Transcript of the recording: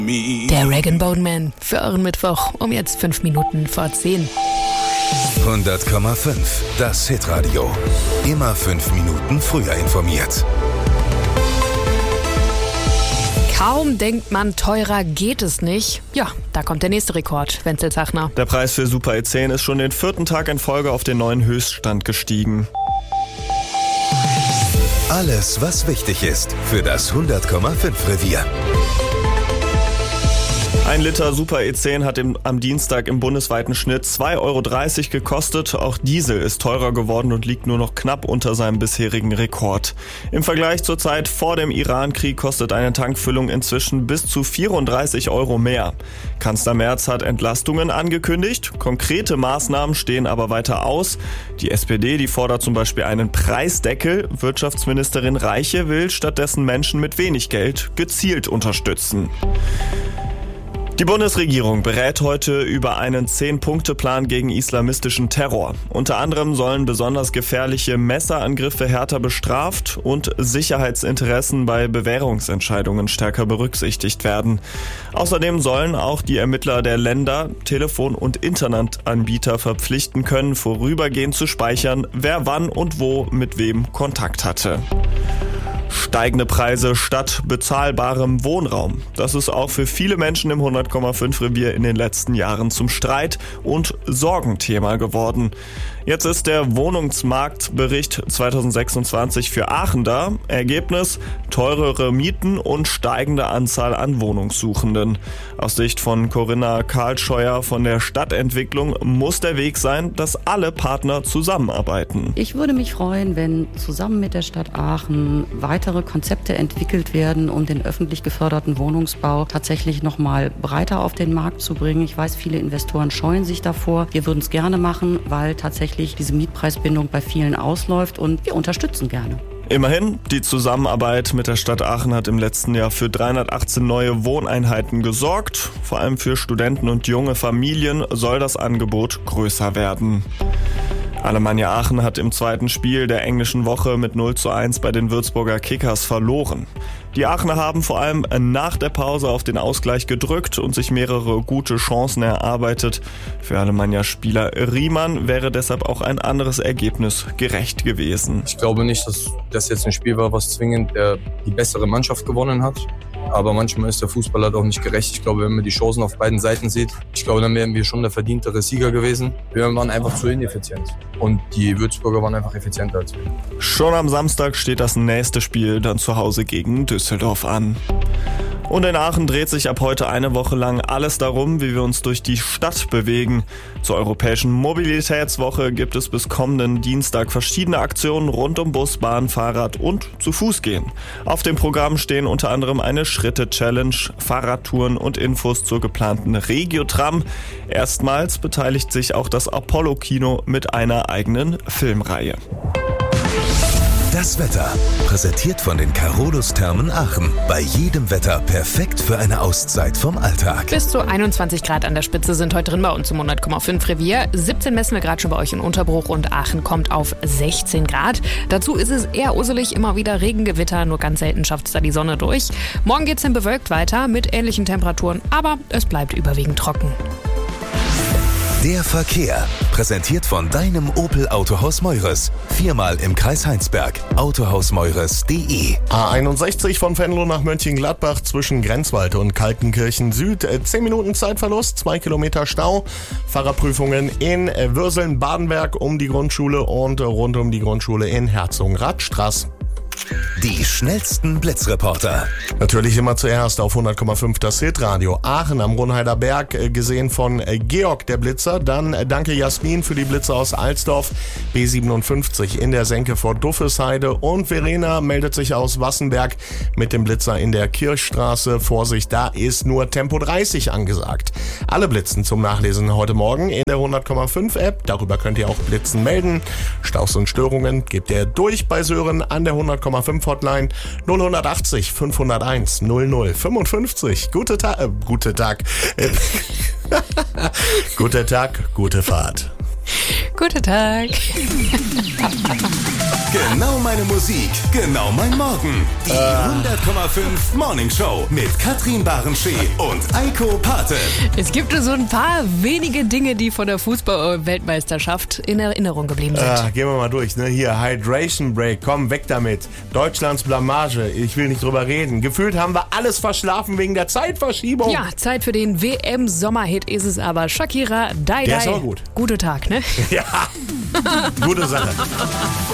Der Rag & Bone Man für euren Mittwoch um jetzt 5 Minuten vor 10. 100,5, das Hitradio. Immer 5 Minuten früher informiert. Kaum denkt man, teurer geht es nicht. Ja, da kommt der nächste Rekord, Wenzel Zachner. Der Preis für Super E10 ist schon den 4. Tag in Folge auf den neuen Höchststand gestiegen. Alles, was wichtig ist für das 100,5 Revier. 1 Liter Super E10 hat am Dienstag im bundesweiten Schnitt 2,30 Euro gekostet. Auch Diesel ist teurer geworden und liegt nur noch knapp unter seinem bisherigen Rekord. Im Vergleich zur Zeit vor dem Iran-Krieg kostet eine Tankfüllung inzwischen bis zu 34 Euro mehr. Kanzler Merz hat Entlastungen angekündigt. Konkrete Maßnahmen stehen aber weiter aus. Die SPD, die fordert zum Beispiel einen Preisdeckel. Wirtschaftsministerin Reiche will stattdessen Menschen mit wenig Geld gezielt unterstützen. Die Bundesregierung berät heute über einen 10-Punkte-Plan gegen islamistischen Terror. Unter anderem sollen besonders gefährliche Messerangriffe härter bestraft und Sicherheitsinteressen bei Bewährungsentscheidungen stärker berücksichtigt werden. Außerdem sollen auch die Ermittler der Länder Telefon- und Internetanbieter verpflichten können, vorübergehend zu speichern, wer wann und wo mit wem Kontakt hatte. Steigende Preise statt bezahlbarem Wohnraum. Das ist auch für viele Menschen im 100,5 Revier in den letzten Jahren zum Streit und Sorgenthema geworden. Jetzt ist der Wohnungsmarktbericht 2026 für Aachen da. Ergebnis: teurere Mieten und steigende Anzahl an Wohnungssuchenden. Aus Sicht von Corinna Karlscheuer von der Stadtentwicklung muss der Weg sein, dass alle Partner zusammenarbeiten. Ich würde mich freuen, wenn zusammen mit der Stadt Aachen weitere Konzepte entwickelt werden, um den öffentlich geförderten Wohnungsbau tatsächlich nochmal breiter auf den Markt zu bringen. Ich weiß, viele Investoren scheuen sich davor. Wir würden es gerne machen, weil tatsächlich diese Mietpreisbindung bei vielen ausläuft, und wir unterstützen gerne. Immerhin, die Zusammenarbeit mit der Stadt Aachen hat im letzten Jahr für 318 neue Wohneinheiten gesorgt. Vor allem für Studenten und junge Familien soll das Angebot größer werden. Alemannia Aachen hat im zweiten Spiel der englischen Woche mit 0:1 bei den Würzburger Kickers verloren. Die Aachener haben vor allem nach der Pause auf den Ausgleich gedrückt und sich mehrere gute Chancen erarbeitet. Für Alemannia-Spieler Riemann wäre deshalb auch ein anderes Ergebnis gerecht gewesen. Ich glaube nicht, dass das jetzt ein Spiel war, was zwingend die bessere Mannschaft gewonnen hat. Aber manchmal ist der Fußball halt auch nicht gerecht. Ich glaube, wenn man die Chancen auf beiden Seiten sieht, dann wären wir schon der verdientere Sieger gewesen. Wir waren einfach zu ineffizient. Und die Würzburger waren einfach effizienter als wir. Schon am Samstag steht das nächste Spiel dann zu Hause gegen Düsseldorf an. Und in Aachen dreht sich ab heute eine Woche lang alles darum, wie wir uns durch die Stadt bewegen. Zur Europäischen Mobilitätswoche gibt es bis kommenden Dienstag verschiedene Aktionen rund um Bus, Bahn, Fahrrad und zu Fuß gehen. Auf dem Programm stehen unter anderem eine Schritte-Challenge, Fahrradtouren und Infos zur geplanten Regio-Tram. Erstmals beteiligt sich auch das Apollo-Kino mit einer eigenen Filmreihe. Das Wetter, präsentiert von den Carolus-Thermen Aachen. Bei jedem Wetter perfekt für eine Auszeit vom Alltag. Bis zu 21 Grad an der Spitze sind heute drin bei uns im 100,5 Revier. 17 messen wir gerade schon bei euch in Unterbruch und Aachen kommt auf 16 Grad. Dazu ist es eher usselig, immer wieder Regengewitter, nur ganz selten schafft es da die Sonne durch. Morgen geht es dann bewölkt weiter mit ähnlichen Temperaturen, aber es bleibt überwiegend trocken. Der Verkehr, präsentiert von deinem Opel Autohaus Meures. 4-mal im Kreis Heinsberg. Autohausmeures.de. A61 von Venlo nach Mönchengladbach zwischen Grenzwald und Kaltenkirchen Süd. 10 Minuten Zeitverlust, 2 Kilometer Stau. Fahrerprüfungen in Würseln-Badenberg um die Grundschule und rund um die Grundschule in Herzogenrath-Straß. Die schnellsten Blitzreporter. Natürlich immer zuerst auf 100,5 das Hitradio. Aachen am Ronheider Berg, gesehen von Georg, der Blitzer. Dann danke Jasmin für die Blitze aus Alsdorf. B57 in der Senke vor Duffesheide. Und Verena meldet sich aus Wassenberg mit dem Blitzer in der Kirchstraße. Vorsicht, da ist nur Tempo 30 angesagt. Alle Blitzen zum Nachlesen heute Morgen in der 100,5 App. Darüber könnt ihr auch Blitzen melden. Staus und Störungen gebt ihr durch bei Sören an der 100,5 Hotline 0180 501 0055. Guten Tag. Guten Tag, gute Fahrt. Guten Tag. Genau meine Musik, genau mein Morgen. Die 100,5 Morning Show mit Katrin Barenschee und Eiko Pate. Es gibt so ein paar wenige Dinge, die von der Fußball-Weltmeisterschaft in Erinnerung geblieben sind. Gehen wir mal durch. Ne? Hier, Hydration Break, komm, weg damit. Deutschlands Blamage, ich will nicht drüber reden. Gefühlt haben wir alles verschlafen wegen der Zeitverschiebung. Ja, Zeit für den WM-Sommerhit ist es aber. Shakira, Die Die. Der ist auch gut. Guter Tag, ne? Ja, gute Sache.